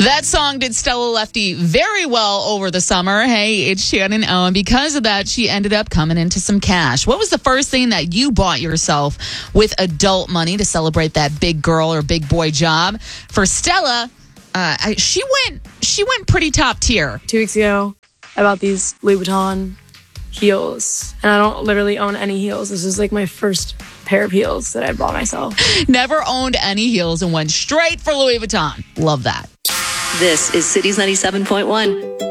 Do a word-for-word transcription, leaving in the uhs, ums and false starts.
That song did Stella Lefty very well over the summer. Hey, it's Shannon O. And because of that, she ended up coming into some cash. What was the first thing that you bought yourself with adult money to celebrate that big girl or big boy job? For Stella, uh, I, she went she went pretty top tier. Two weeks ago, I bought these Louis Vuitton heels. And I don't literally own any heels. This is like my first pair of heels that I bought myself. Never owned any heels and went straight for Louis Vuitton. Love that. This is Cities ninety-seven point one.